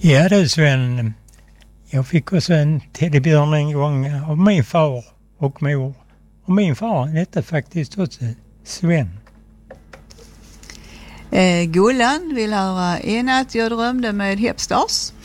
Ja du Sven, jag fick också en teddybjörn en gång av min far och mor. Och min far hette faktiskt också Sven. Gullan vill höra: en natt jag drömde med Hepstars.